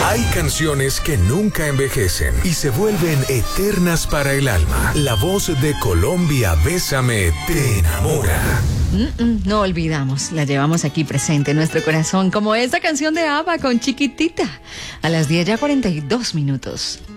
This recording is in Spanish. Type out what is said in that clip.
Hay canciones que nunca envejecen y se vuelven eternas para el alma. La voz de Colombia, Bésame, te enamora. No olvidamos, la llevamos aquí presente en nuestro corazón, como esta canción de ABBA con Chiquitita, a las 10:42.